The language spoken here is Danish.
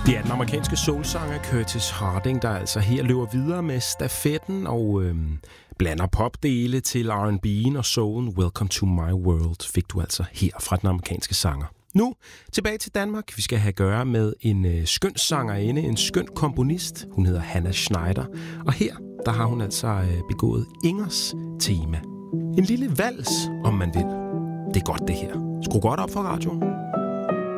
Det er den amerikanske soulsanger Curtis Harding, der altså her løber videre med stafetten og blander popdele til R&B'en og soulen. Welcome to my world fik du altså her fra den amerikanske sanger. Nu tilbage til Danmark. Vi skal have at gøre med en skøn sangerinde, en skøn komponist. Hun hedder Hannah Schneider, og her der har hun altså begået Ingers tema. En lille vals, om man vil. Det er godt det her. Skru godt op for radioen.